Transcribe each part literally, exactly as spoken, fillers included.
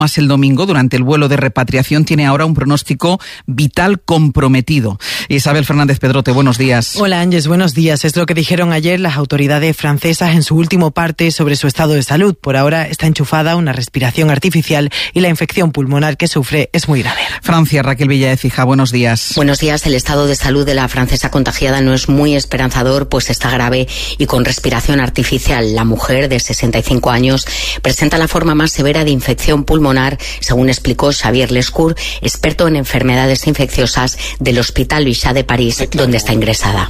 Más el domingo, durante el vuelo de repatriación, tiene ahora un pronóstico vital comprometido. Isabel Fernández Pedrote, buenos días. Hola Ángeles, buenos días. Es lo que dijeron ayer las autoridades francesas en su último parte sobre su estado de salud. Por ahora está enchufada una respiración artificial y la infección pulmonar que sufre es muy grave. Francia, Raquel Villaécija, buenos días. Buenos días. El estado de salud de la francesa contagiada no es muy esperanzador, pues está grave y con respiración artificial. La mujer de sesenta y cinco años presenta la forma más severa de infección pulmonar, según explicó Xavier Lescour, experto en enfermedades infecciosas del Hospital Bichat de París, donde está ingresada.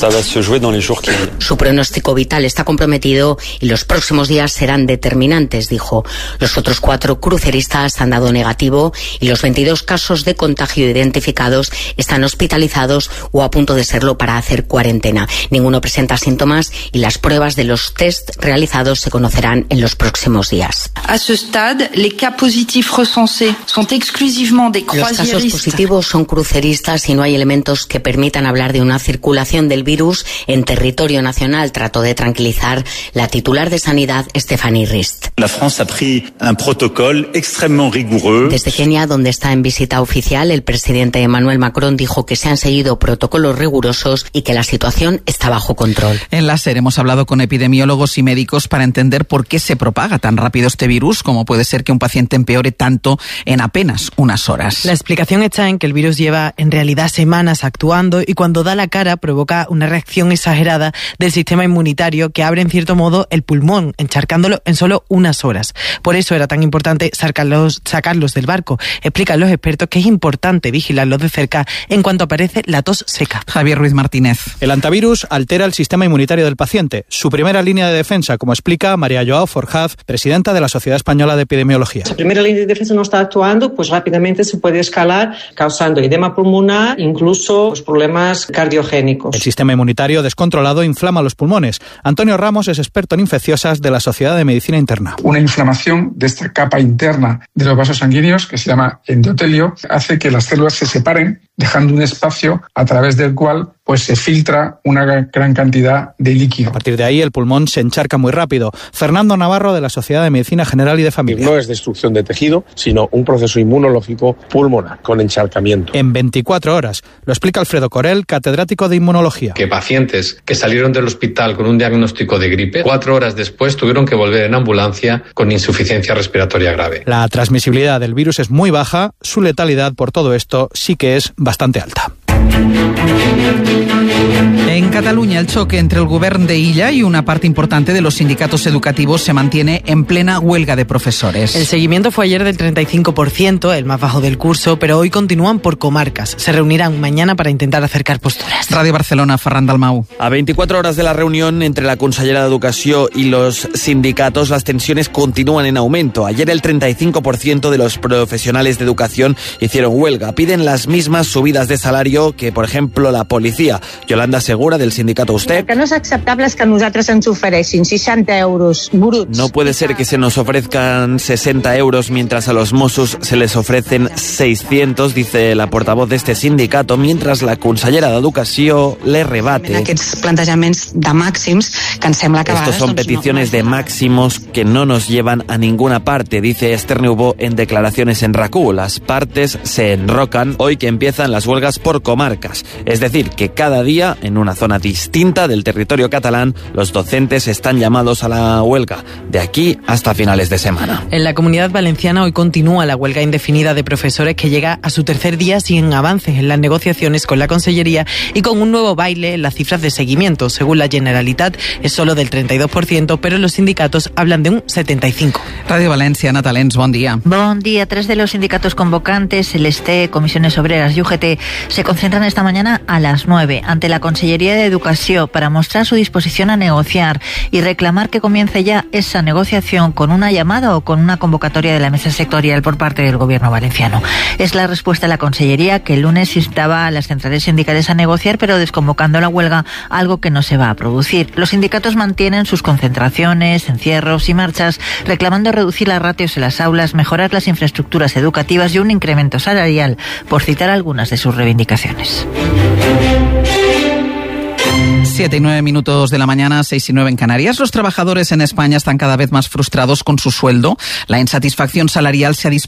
Su pronóstico vital está comprometido y los próximos días serán determinantes, dijo. Los otros cuatro cruceristas han dado negativo y los veintidós casos de contagio identificados están hospitalizados o a punto de serlo para hacer cuarentena. Ninguno presenta síntomas y las pruebas de los test realizados se conocerán en los próximos días. A ce stade, les cas positifs recensés sont exclusivement des croisiéristes. Los casos positivos son cruceristas y no hay elementos que permitan hablar de una circulación del virus en territorio nacional, trató de tranquilizar la titular de Sanidad, Stéphanie Rist. La France ha pris un protocole extrêmement rigoureux. Desde Kenia, donde está en visita oficial, el presidente Emmanuel Macron dijo que se han seguido protocolos rigurosos y que la situación está bajo control. En la SER hemos hablado con epidemiólogos y médicos para entender por qué se propaga tan rápido este virus, cómo puede ser que un paciente empeore tanto en apenas unas horas. La explicación está en que el virus lleva en realidad semanas actuando y cuando da la cara provoca una reacción exagerada del sistema inmunitario que abre en cierto modo el pulmón, encharcándolo en solo unas horas. Por eso era tan importante sacarlos, sacarlos del barco. Explican los expertos que es importante vigilarlos de cerca en cuanto aparece la tos seca. Javier Ruiz Martínez. El antivirus altera el sistema inmunitario del paciente, su primera línea de defensa, como explica María Joao Forjaz, presidenta de la Sociedad Española de Epidemiología. Si la primera línea de defensa no está actuando, pues rápidamente se puede escalar causando edema pulmonar, incluso los problemas cardiogénicos. El sistema inmunitario descontrolado inflama los pulmones. Antonio Ramos es experto en infecciosas de la Sociedad de Medicina Interna. Una inflamación de esta capa interna de los vasos sanguíneos, que se llama endotelio, hace que las células se separen, dejando un espacio a través del cual pues se filtra una gran cantidad de líquido. A partir de ahí el pulmón se encharca muy rápido. Fernando Navarro, de la Sociedad de Medicina General y de Familia. No es destrucción de tejido, sino un proceso inmunológico pulmonar con encharcamiento. En veinticuatro horas. Lo explica Alfredo Corel, catedrático de Inmunología. Que pacientes que salieron del hospital con un diagnóstico de gripe, cuatro horas después tuvieron que volver en ambulancia con insuficiencia respiratoria grave. La transmisibilidad del virus es muy baja, su letalidad por todo esto sí que es bastante alta. En Cataluña, el choque entre el Govern de Illa y una parte importante de los sindicatos educativos se mantiene en plena huelga de profesores. El seguimiento fue ayer del treinta y cinco por ciento, el más bajo del curso, pero hoy continúan por comarcas. Se reunirán mañana para intentar acercar posturas. Radio Barcelona, Ferran Dalmau. A veinticuatro horas de la reunión entre la consellera de Educación y los sindicatos, las tensiones continúan en aumento. Ayer el treinta y cinco por ciento de los profesionales de educación hicieron huelga. Piden las mismas subidas de salario que, por ejemplo, la policía. Yolanda Segura, del sindicato U S T E. El que no és acceptable és que a nosaltres ens ofereixin seixanta euros bruts. No puede ser que se nos ofrezcan sesenta euros mientras a los Mossos se les ofrecen seiscientos, dice la portavoz de este sindicato, mientras la consellera de Educación le rebate. Aquests plantejaments de màxims que ens sembla que a Estos vegades, son doncs, peticiones de máximos que no nos llevan a ninguna parte, dice Esther Neubó en declaraciones en RACU. Las partes se enrocan hoy que empiezan las huelgas por comarcas. Es decir, que cada día, en una zona distinta del territorio catalán, los docentes están llamados a la huelga, de aquí hasta finales de semana. En la Comunidad Valenciana hoy continúa la huelga indefinida de profesores que llega a su tercer día sin avances en las negociaciones con la Consellería y con un nuevo baile en las cifras de seguimiento. Según la Generalitat, es solo del treinta y dos por ciento, pero los sindicatos hablan de un setenta y cinco por ciento. Radio Valencia, Natalens, buen día. Buen día. Tres de los sindicatos convocantes, el S T E, Comisiones Obreras y U G T, se concentran esta mañana a las nueve ante la Consellería de Educación para mostrar su disposición a negociar y reclamar que comience ya esa negociación con una llamada o con una convocatoria de la mesa sectorial por parte del Gobierno valenciano. Es la respuesta de la Consellería, que el lunes instaba a las centrales sindicales a negociar, pero desconvocando la huelga, algo que no se va a producir. Los sindicatos mantienen sus concentraciones, encierros y marchas, reclamando reducir las ratios en las aulas, mejorar las infraestructuras educativas y un incremento salarial, por citar algunas de sus reivindicaciones. Siete y nueve minutos de la mañana, seis y nueve en Canarias. Los trabajadores en España están cada vez más frustrados con su sueldo. La insatisfacción salarial se ha disparado